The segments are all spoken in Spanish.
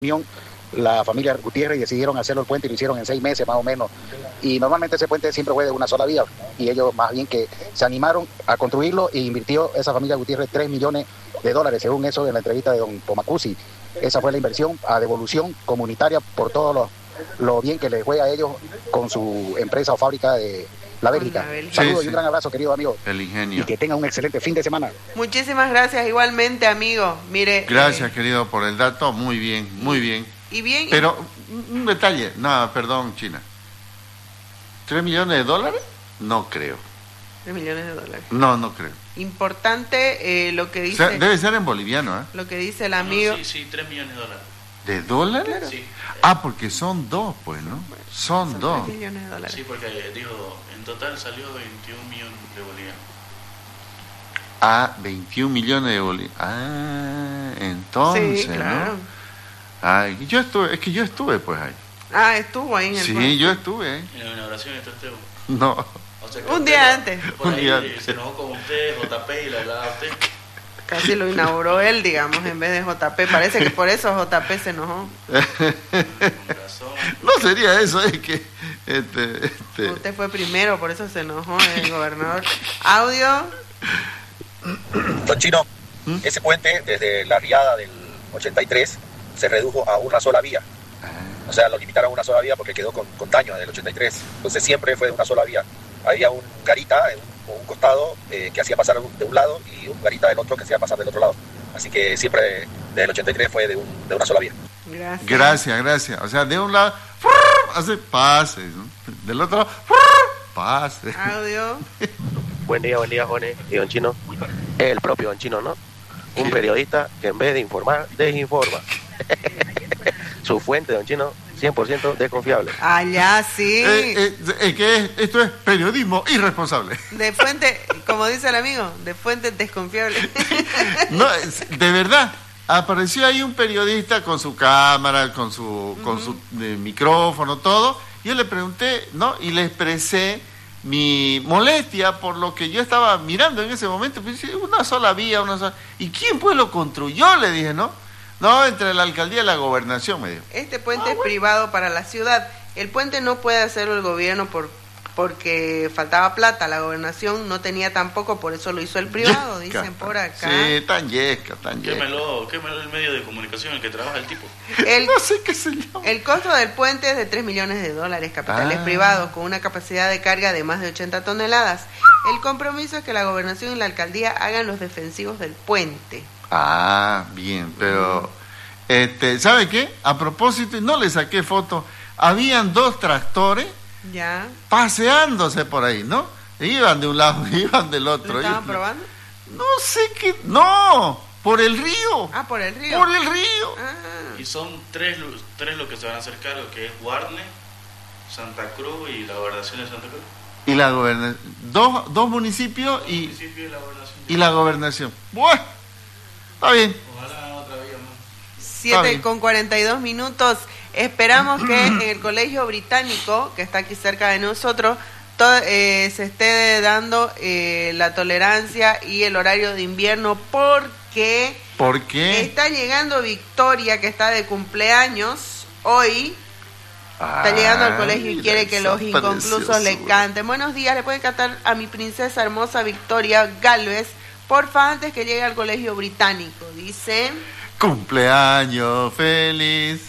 la familia Gutiérrez y decidieron hacerlo el puente y lo hicieron en 6 meses más o menos. Y normalmente ese puente siempre fue de una sola vía y ellos más bien que se animaron a construirlo e invirtió esa familia Gutiérrez $3 millones, según eso en la entrevista de don Pomacusi. Esa fue la inversión a devolución comunitaria por todo lo bien que les fue a ellos con su empresa o fábrica de la Bélgica. Saludos y un gran abrazo, querido amigo. El ingenio. Y que tengan un excelente fin de semana. Muchísimas gracias, igualmente, amigo. Mire. Gracias, querido, por el dato. Muy bien, muy bien. Y bien. Pero, un detalle. No, perdón, China. ¿$3 millones? No creo. $3 millones. No creo. Importante lo que dice. O sea, debe ser en boliviano, ¿eh? Lo que dice el amigo. No, sí, $3 millones. ¿De dólares? Claro. Sí. Porque son dos, pues, ¿no? Son dos. $3 millones. Sí, porque dijo, en total salió 21 millones de bolivianos. 21 millones de bolivianos. Entonces, sí, claro. ¿no? Ay, yo estuve pues ahí. Estuvo ahí en el puente. Sí, yo estuve ahí. En la inauguración está usted. No. O sea, un día antes. Por ahí se enojó con usted, JP, y la hablaba a usted. Casi lo inauguró él, digamos, en vez de JP. Parece que por eso JP se enojó. Con razón. No sería eso, es que... Usted fue primero, por eso se enojó el gobernador. Audio. Don Chino, ese puente desde la riada del 83 se redujo a una sola vía. O sea, lo limitaron a una sola vía porque quedó con daño desde el 83. Entonces siempre fue de una sola vía. Había un garita en un costado que hacía pasar de un lado y un garita del otro que hacía pasar del otro lado. Así que siempre desde el 83 fue de una sola vía. Gracias. O sea, de un lado hace pases, ¿no? Del otro pases. Audio. Buen día, jóvenes. Y don Chino, el propio don Chino, ¿no? Un periodista que en vez de informar, desinforma. Su fuente, don Chino, 100% desconfiable. Ya, sí. Esto es periodismo irresponsable. De fuente, como dice el amigo, de fuente desconfiable. No, de verdad. Apareció ahí un periodista con su cámara, con su micrófono, todo. Yo le pregunté, ¿no? Y le expresé mi molestia por lo que yo estaba mirando en ese momento. Pues, una sola vía, ¿Y quién pues lo construyó? Le dije, ¿no? No, entre la alcaldía y la gobernación, me dijo. Este puente es privado para la ciudad. El puente no puede hacerlo el gobierno porque faltaba plata. La gobernación no tenía tampoco, por eso lo hizo el privado, dicen por acá. Sí, tan yesca. Quémelo el medio de comunicación, el que trabaja el tipo. No sé qué se llama. El costo del puente es de $3 millones, capitales privados, con una capacidad de carga de más de 80 toneladas. El compromiso es que la gobernación y la alcaldía hagan los defensivos del puente. Bien, pero ¿sabe qué? A propósito, y no le saqué foto, habían 2 tractores ya paseándose por ahí, ¿no? Iban de un lado, iban del otro. ¿Lo estaban probando? No sé qué, no, por el río. Por el río. Por el río. Y son tres los que se van a hacer cargo, que es Guarne, Santa Cruz y la gobernación de Santa Cruz. Y la gobernación, dos municipios y la gobernación. Bueno, está bien. Ojalá otra vía más. 7:42. Esperamos que en el Colegio Británico, que está aquí cerca de nosotros, se esté dando la tolerancia y el horario de invierno porque ¿por qué? Está llegando Victoria, que está de cumpleaños hoy. Está llegando al colegio y quiere que los inconclusos le canten. Buenos días, le pueden cantar a mi princesa hermosa Victoria Galvez, porfa, antes que llegue al Colegio Británico. Dice: cumpleaños feliz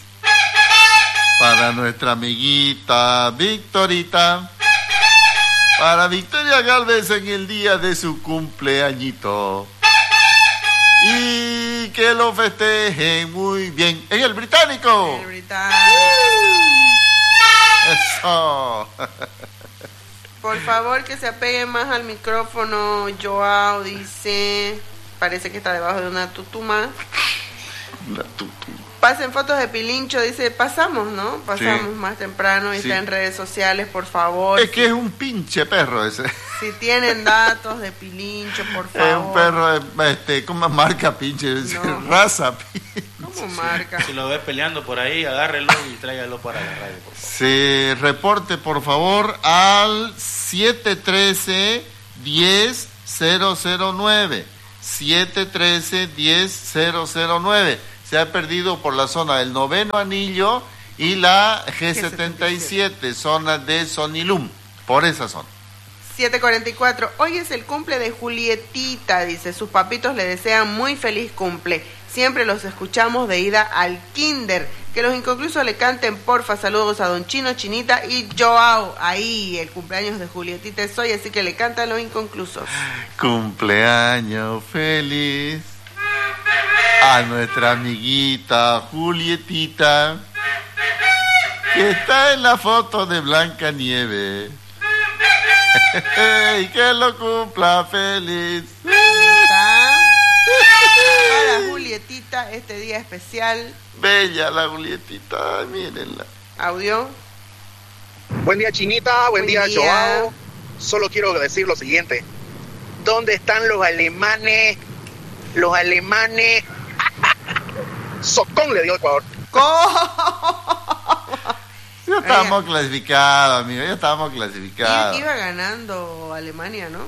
para nuestra amiguita Victorita, para Victoria Galvez en el día de su cumpleañito, y que lo festejen muy bien en el Británico. El Británico. Eso. Por favor, que se apegue más al micrófono. Joao dice, parece que está debajo de una tutuma. Pasen fotos de Pilincho, dice, pasamos, ¿no? Pasamos más temprano y está en redes sociales, por favor. Es que es un pinche perro ese. Si tienen datos de Pilincho, por favor. Es un perro, ¿cómo marca pinche? No. Raza pinche. ¿Cómo marca? Si lo ves peleando por ahí, agárrelo y tráigalo para la radio, por favor. Se reporte, por favor, al 713-10009. 713-10009. se ha perdido por la zona del 9º Anillo y la G77, zona de Sonilum, por esa zona. 7:44. Hoy es el cumple de Julietita, dice. Sus papitos le desean muy feliz cumple. Siempre los escuchamos de ida al kinder. Que los inconclusos le canten, porfa. Saludos a Don Chino, Chinita y Joao. Ahí, el cumpleaños de Julietita es hoy, así que le cantan los inconclusos. Cumpleaños feliz a nuestra amiguita Julietita, que está en la foto de Blancanieves. Y que lo cumpla feliz. ¿Está? Para Julietita, este día especial. Bella la Julietita, mírenla. Audio. Buen día, Chinita, buen día, Joao. Solo quiero decir lo siguiente. ¿Dónde están los alemanes? Los alemanes. Socón le dio Ecuador. Ya estábamos clasificados, amigo, ya estábamos clasificados. Iba ganando Alemania, ¿no?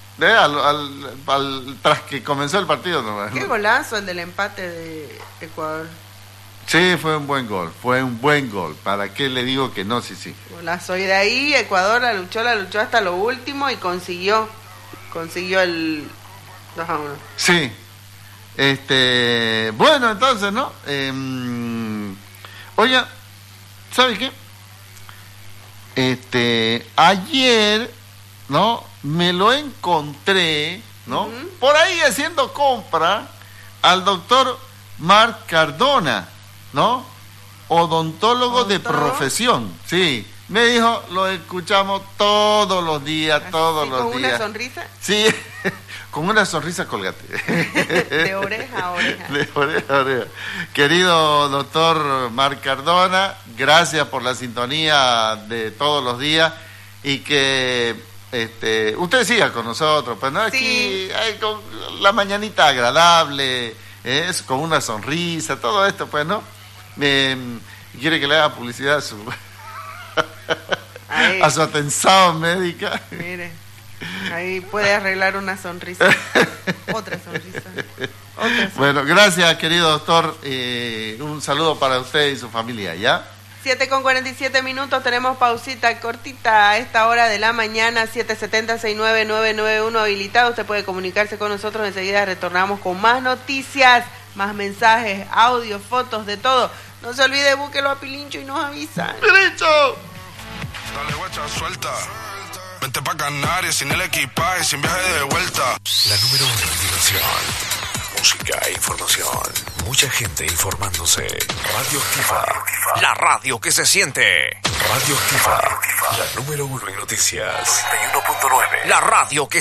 Tras que comenzó el partido nomás. Qué golazo el del empate de Ecuador. Sí, fue un buen gol. ¿Para qué le digo que no? Sí. Golazo. Y de ahí Ecuador la luchó hasta lo último y consiguió el 2-1. Sí. Bueno, entonces, ¿no? Oiga, ¿sabe qué? Ayer, ¿no? Me lo encontré, ¿no? Por ahí haciendo compra al doctor Marc Cardona, ¿no? Odontólogo de profesión, sí. Me dijo, lo escuchamos todos los días, todos los días. ¿Con una sonrisa? Sí, con una sonrisa colgate. De oreja a oreja. De oreja a oreja. Querido doctor Marc Cardona, gracias por la sintonía de todos los días y que usted siga con nosotros, pues no aquí con la mañanita agradable, es con una sonrisa, todo esto, pues no. Quiere que le haga publicidad a su atención médica. Mire, ahí puede arreglar una sonrisa. Otra sonrisa. Bueno, gracias, querido doctor. Un saludo para usted y su familia, ¿ya? 7:47, tenemos pausita cortita a esta hora de la mañana, 770-69991 habilitado. Usted puede comunicarse con nosotros, enseguida retornamos con más noticias, más mensajes, audio, fotos, de todo. No se olvide, búsquelo a Pilincho y nos avisa. ¡Pilincho! Dale, guacha, suelta. Vente pa' Canarias sin el equipaje, sin viaje de vuelta. La número 1 en diversión, música e información. Mucha gente informándose. Radio Activa. La radio que se siente. Radio Activa. La número 1 en noticias. 91.9. La radio que